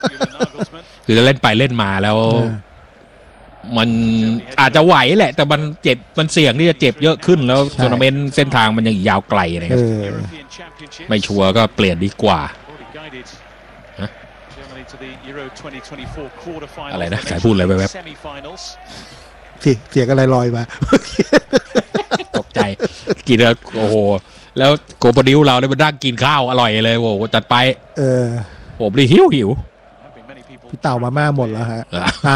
คือจะเล่นไปเล่นมาแล้วมันอาจจะไหวแหละแต่มันเจ็บมันเสี่ยงที่จะเจ็บเยอะขึ้นแล้วทัวร์นาเมนต์เส้นทางมันยังยาวไกลนะครับไม่ชัวร์ก็เปลี่ยนดีกว่าอะไรนะใครพูดอะไรไปแบบเสียงอะไรลอยมาตกใจกินแล้วโอ้โหแล้วโกโปดิวเราเนี่ยมันนั่งกินข้าวอร่อยเลยโอ้โหจัดไปผมดิหิวพี่เต่ามาม่าหมดแล้วฮะ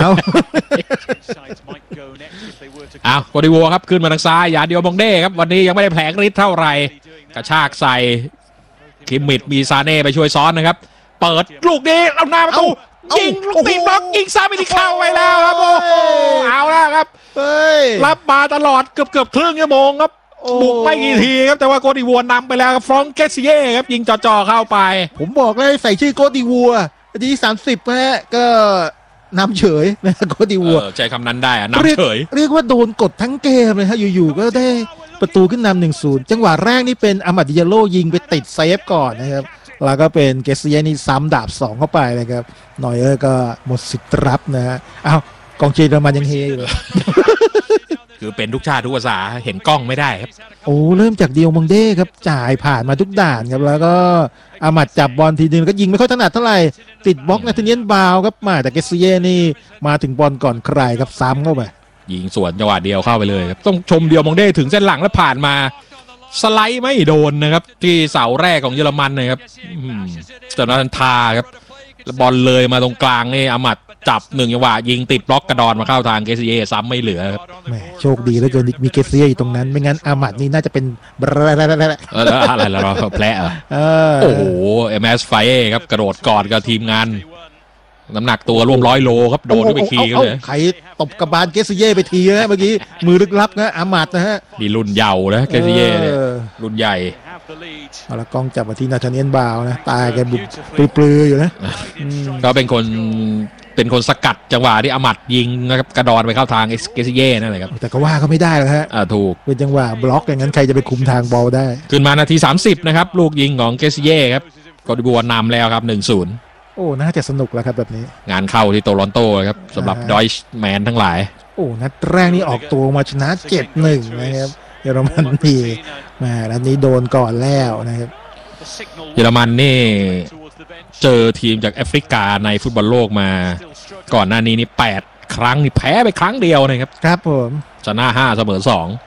เอาโกดิวัวครับขึ้นมาทางซ้ายยาเดียวมองเด้ครับวันนี้ยังไม่ได้แผลงฤทธิ์เท่าไหร่กระชากใส่คิมมิดมีซาเน่ไปช่วยซ้อนนะครับเปิดลูกนี้เอาหน้าประตูยิงลูกตีบล็อกยิงซ้ำไปที่เข้าไปแล้วครับโอ้โหเอาแล้วครับรับมาตลอดเกือบครึ่งชั่วโมงครับบุกไม่กี่ทีครับแต่ว่าโกดิวัวนำไปแล้วครับฟรองเกสเย่ครับยิงจ่อๆเข้าไปผมบอกเลยใส่ชื่อโกดิวัวที30ฮะก็นำเฉยนะโกดิวัวใช้คำนั้นได้อะนำเฉยเรียกว่าโดนกดทั้งเกมเลยฮะอยู่ๆก็ได้ประตูขึ้นนำ 1-0 จังหวะแรกนี่เป็นอามัด ดิยาโลยิงไปติดเซฟก่อนนะครับแล้วก็เป็นเกสเย่นี่ซ้ำดาบ2เข้าไปนะครับนอยเออร์ก็หมดสิทธิ์รับนะฮะอ้าวกองเชียร์เยอรมันยังเฮอยู่เลยคือเป็นทุกชาติทุกภาษาเห็นกล้องไม่ได้ครับโอ้เริ่มจากเดียวมองเด้ครับจ่ายผ่านมาทุกด่านครับแล้วก็อามัดจับบอลทีนึงก็ยิงไม่ค่อยถนัดเท่าไหร่ติดบล็อกนาธาเนียลบาวครับมาแต่เกสเย่นี่มาถึงบอลก่อนใครครับซ้ำเข้าไปยิงสวนจังหวะเดียวเข้าไปเลยครับต้องชมเดียวมองเด้ถึงเส้นหลังแล้วผ่านมาสไลด์ไม่โดนนะครับที่เสาแรกของเยอรมันนะครับจนนันทาครับบอลเลยมาตรงกลางนี่อามัดจับ1จังหวะยิงติดบล็อกกระดอนมาเข้าทางเกสเย่ซ้ำไม่เหลือครับแหมโชคดีเหลือเกินมีเกสเย่อยู่ตรงนั้นไม่งั้นอามัดนี่น่าจะเป็นอะไรเราแผลโอ้โหMS ไฟครับกระโดดกอดกับทีมงานน้ำหนักตัวร่วม100 โลครับโดนด้วยไปคีกันเลยใครตบกระบาลเกสเย่ไปทีนะเมื่อกี้มือลึกลับนะอามัดนะฮะดีรุ่นเยาว์นะเกสเย่รุ่นใหญ่เอาละกล้องจับมาที่นาธาเนียลบาวนะตายแกบุกปลืออยู่นะก็เป็นคนสกัดจังหวะที่อามัดยิงนะครับกระดอนไปเข้าทางเกสเย่นั่นแหละครับแต่ก็ว่าเขาไม่ได้หรอกฮะถูกเป็นจังหวะบล็อกอย่างนั้นใครจะไปคุมทางบอลได้ขึ้นมานาที30นะครับลูกยิงของเกสเย่ครับโกดิวัวนำแล้วครับ 1-0 โอ้น่าจะสนุกแล้วครับแบบนี้งานเข้าที่โตรอนโตครับสำหรับดอยช์แมนทั้งหลายโอ้นัดแรกนี่ออกตัวมาชนะ 7-1 นะครับเยอรมันนี่นัดนี้โดนก่อนแล้วนะครับเยอรมันนี่เจอทีมจากแอฟริกาในฟุตบอลโลกมาก่อนหน้านี้นี่8 ครั้งนี่แพ้ไปครั้งเดียวนะครับครับผมชนะ5เสมอ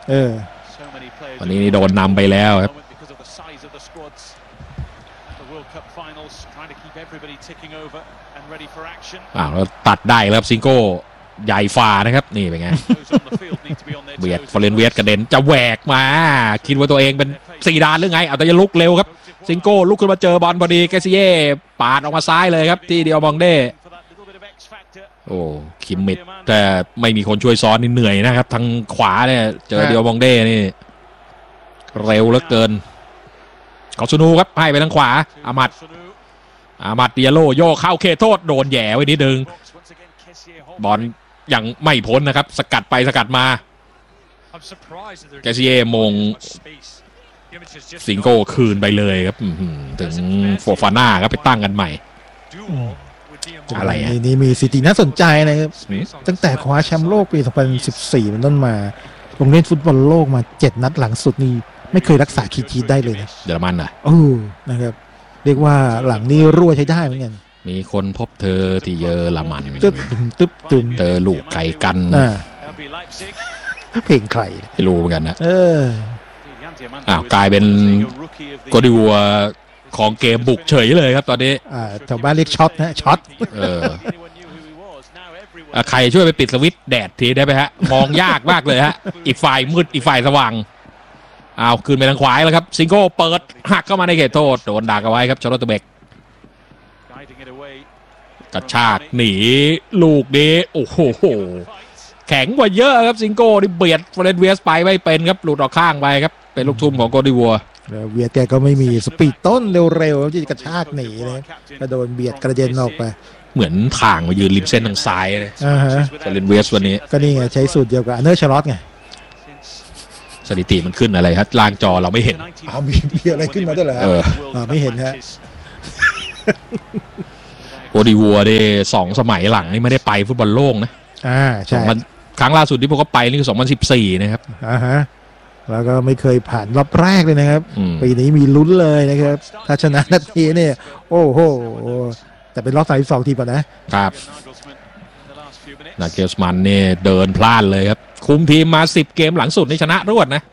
2วันนี้นี่โดนนำไปแล้วครับแล้วตัดได้แล้วซิงโก้ใหญ่ฝ่านะครับนี่เป็นไงเบียดฟอร์เรนเวียสกระเด็นจะแหวกมาคิดว่าตัวเองเป็น4 ดานหรือไงเอาแต่จะลุกเร็วครับซิงโก้ลุกขึ้นมาเจอบอลพอดีเกสเย่ปาดออกมาซ้ายเลยครับที่เดียวมองเด้โอ้คิมมิดแต่ไม่มีคนช่วยซ้อนนี่เหนื่อยนะครับทางขวาเนี่ยเจอเดียวมองเด้นี่เร็วเหลือเกินกอซูนูครับให้ไปทางขวาอามัดดิยาโลโยเข้าเขตโทษโดนแย่ไว้นิดนึงบอลยังไม่พ้นนะครับสกัดไปสกัดมาเกสเย่มงซิงโก้คืนไปเลยครับถึงโฟฟาน่าครับไปตั้งกันใหม่อะไรนี่มีสถิติน่าสนใจนะครับตั้งแต่คว้าแชมป์โลกปี2014เป็นต้นมาลงเล่นฟุตบอลโลกมา7 นัดหลังสุดนี่ไม่เคยรักษาคีย์ได้เลยนะเยอรมันนะนะครับเรียกว่าหลังนี้รั่วใช้ได้เหมือนกันมีคนพบเธอที่เยอรมันตึ๊บเธอลูกไก่กันเพลงใครไม่รู้เหมือนกันนะกลายเป็นโกดิวัวของเกมบุกเฉยเลยครับตอนนี้แถวบ้านเรียกช็อตนะช็อตใครช่วยไปปิดสวิตช์แดดทีได้ไหมฮะมองยากมากเลยฮะอีกฝ่ายมืดอีกฝ่ายสว่างขึ้นไปทางขวาแล้วครับซิงโก้เปิดหักเข้ามาในเขตโทษโดนดักเอาไว้ครับชาร์ลอตเบกกระชากหนีลูกนี้โอ้โหแข็งกว่าเยอะครับซิงโก้ที่เบียดฟอร์เรนเวียสไปไม่เป็นครับหลุดออกข้างไปครับเป็นลูกทุ่มของโกดิวัวเวียดแกก็ไม่มีสปีดต้นเร็วๆที่กระชากหนีเลยก็โดนเบียดกระเด็นออกไปเหมือนทางมายืนริมเส้นทางซ้ายเลยฟอร์เรนเวียสวันนี้ก็นี่ไงใช้สูตรเดียวกับอันเนอร์ชาร์ลอตไงสถิติมันขึ้นอะไรครับล่างจอเราไม่เห็นมีอะไรขึ้นมาด้วยเหรอไม่เห็นฮะโคดิวัวได้2 สมัยหลังนี่ไม่ได้ไปฟุตบอลโลกนะใช่ครั้งล่าสุดที่พวกเขาไปนี่คือ2014นะครับแล้วก็ไม่เคยผ่านรอบแรกเลยนะครับปีนี้มีลุ้นเลยนะครับถ้าชนะนาทีเนี่ยโอ้โหแต่เป็นรอบ32ทีมนะครับนาเกลสมันเนี่ยเดินพลาดเลยครับคุมทีมมา10 เกมหลังสุดนี่ชนะรวดนะ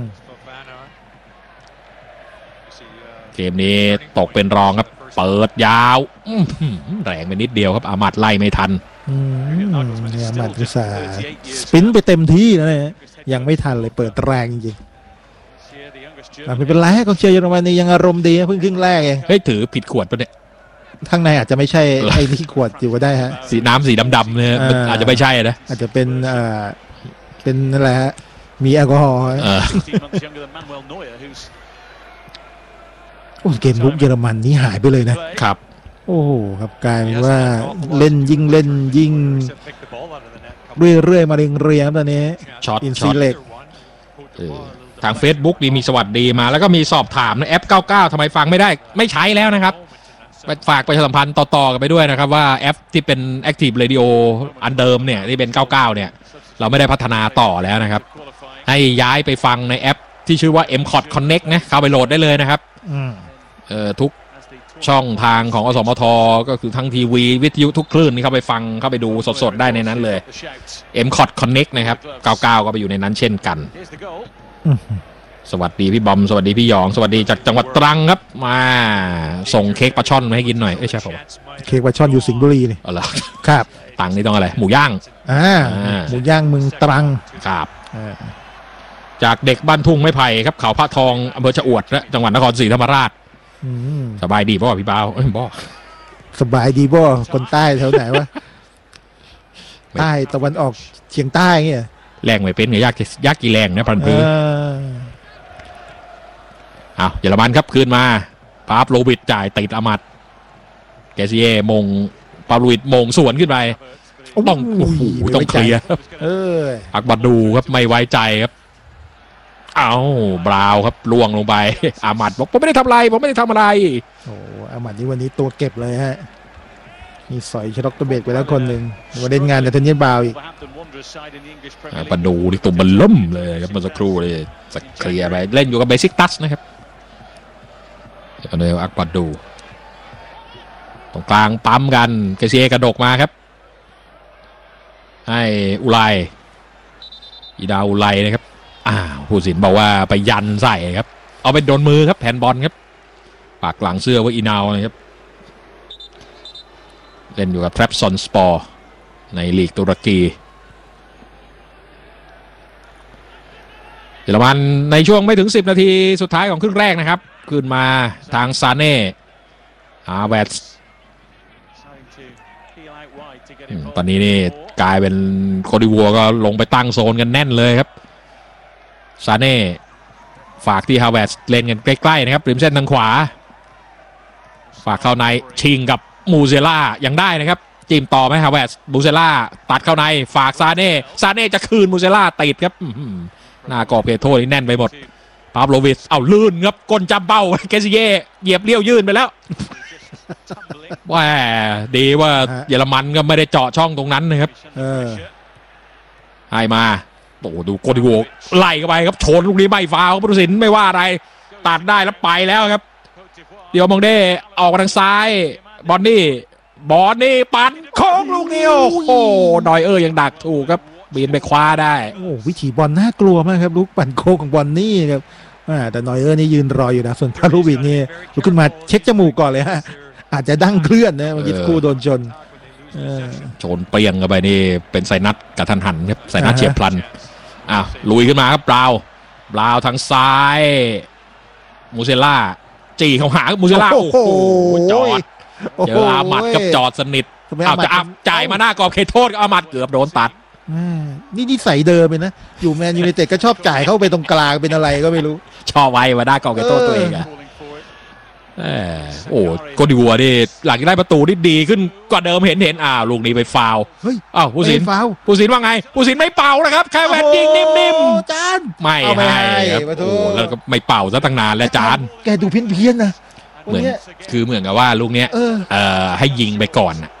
เกมนี้ตกเป็นรองครับเปิดยาวแรงไปนิดเดียวครับอามัดไล่ไม่ทันอามัดอุตส่าห์สปินไปเต็มที่นะเนี่ยยังไม่ทันเลยเปิดแรงจริงๆไม่เป็นไรกองเชียร์เยอรมนียังอารมณ์ดีเพิ่งครึ่งแรกเองเฮ้ยถือผิดขวดปะเนี่ยข้างในอาจจะไม่ใช่ไอ้ที่ขวดอยู่ก็ได้ฮะสีน้ำสีดำๆเนี่ยอาจจะไม่ใช่นะอาจจะเป็นอะไรฮะมีแอลกอฮอล์โอ้เกมลุกเยอรมันนี้หายไปเลยนะครับโอ้โหครับกลายเป็นว่าเล่นยิ่งเรื่อยๆมาเรียงๆครับตอนนี้ช็อตอินซีเล็กทาง Facebook มีสวัสดีมาแล้วก็มีสอบถามนะแอป99ทำไมฟังไม่ได้ไม่ใช้แล้วนะครับฝากประชาสัมพันธ์ต่อๆกันไปด้วยนะครับว่าแอปที่เป็น Active Radio อันเดิมเนี่ยที่เป็น99เนี่ยเราไม่ได้พัฒนาต่อแล้วนะครับให้ย้ายไปฟังในแอปที่ชื่อว่า MCOT Connect นะเข้าไปโหลดได้เลยนะครับทุกช่องทางของอสมทก็คือทั้งทีวีวิทยุทุกคลื่นนี่เข้าไปฟังเข้าไปดูสดๆได้ในนั้นเลย MCOT Connect นะครับ99ก็ไปอยู่ในนั้นเช่นกันสวัสดีพี่บอมสวัสดีพี่หยองสวัสดีจากจังหวัดตรังครับมาส่งเค้กปลาช่อนมาให้กินหน่อยใช่ผมเค้กปลาช่อนอยู่สิงห์บุรีนี่อ๋อเหรอครับตรังนี่ต้องอะไรหมูย่างหมูย่างเมืองตรังครับจากเด็กบ้านทุ่งไม้ไผ่ครับเขาพระทองอำเภอชะอวดและจังหวัดนครศรีธรรมราชสบายดีป่ะพี่บ่าวบ่สบายดีป่ะคนใต้แถวไหนวะใต้ตะวันออกเฉียงใต้เงี้ยแรงไม่เป็นเนี่ยยากกี่แรงนะพันพื้นเยอรมันครับคืนมาปาบโลวิดจ่ายติดอามัดแกซิเย่มงปาบโลวิดมงสวนขึ้นไปต้องเคลียร์อักบัดดูครับไม่ไว้ใจครับบราวครับล่วงลงไปอามัดบอกผมไม่ได้ทำอะไรผมไม่ได้ทำอะไรโอ้อามัดนี่วันนี้ตัวเก็บเลยฮะมีสอยชล็อกตัวเบกไปแล้วคนหนึ่งมาเล่นงานแต่เทนเนียนบาวอีกปาดูนี่ตัวมันล่มเลยครับเมื่อสักครู่เลยจะเคลียร์ไปเล่นอยู่กับเบสิกตัสนะครับเดี๋ยวอักบัดดูตรงกลางปั๊มกันเกเซียกระดกมาครับให้อุไรอีดาอุไรนะครับผู้สินบอกว่าไปยันใส่ครับเอาไปโดนมือครับแผ่นบอลครับปากหลังเสื้อว่าอีนาวนะครับเล่นอยู่กับแทรปซอนสปอร์ในลีกตุรกีเยอรมันในช่วงไม่ถึง10 นาทีสุดท้ายของครึ่งแรกนะครับขึ้นมาทางซาเน่แวตตอนนี้นี่กลายเป็นโคดิวัวก็ลงไปตั้งโซนกันแน่นเลยครับซาเน่ฝากที่ฮาวเวิร์ดเล่นกันใกล้ๆนะครับริมเส้นทางขวาฝากเข้าในชิงกับมูเซล่ายังได้นะครับจิ้มต่อไหมฮาวเวิร์ดมูเซล่าตัดเข้าในฝากซาเน่จะคืนมูเซล่าติดครับหน้ากรอบเขตโทษนี่แน่นไปหมดปาบโลวิชลื่นครับก้นจับเบ้าเกซิเย่เหยียบเลี้ยวยื่นไปแล้วว่าดีว่าเยอรมันก็ไม่ได้เจาะช่องตรงนั้นนะครับให้มาโอ้ดูโกดิโวไล่เข้าไปครับชนลูกนี้ไม่ฟาวผู้ตัดสินไม่ว่าอะไรตัดได้แล้วไปแล้วครับเดี๋ยวมองได้ออกทางซ้ายบอนนี่ปั่นโค้งลูกนี้โอ้โหดอยยังดักถูกครับบินไปคว้าได้โอ้วิถีบอลน่ากลัวมากครับลูกปั่นโค้งของบอนนี่ครับแต่นอยนี่ยืนรออยู่นะส่วนพารูบินนี่ลุกขึ้นมาเช็คจมูกก่อนเลยฮะอาจจะดั้งเคลื่อนนะเมื่อกี้คู่โดนชนเปรียงเข้าไปนี่เป็นไซนัทกระทันหันครับไซนัทเฉียบพลันลุยขึ้นมาครับบราวทางซ้ายมูเซล่าจี้เข้าหามูเซล่าโอ้โหจอดเจออามัดกับจอดสนิทจะจ่ายมาหน้ากรอบเขตโทษอามัดเกือบโดนตัดนี่นิสัยเดิมเลยนะอยู่แมนยูไนเต็ดก็ชอบจ่ายเข้าไปตรงกลางเป็นอะไรก็ไม่รู้ชอบไว้มาหน้ากรอบเขตโทษตัวเองโอ้โกดิวัวนี่หลังจากได้ประตูนี่ดีขึ้นกว่าเดิมเห็นลูกนี้ไปฟาวผู้สินว่าไงผู้สินไม่เป่านะครับแค่แวนยิงนิ่มๆจานไม่ให้ครับโอ้แล้วก็ไม่เป่าซะตั้งนานแล้วจานแกดูเพี้ยนๆนะเหมือนคือเหมือนกับว่าลูกเนี้ยให้ยิงไปก่อนน่ะ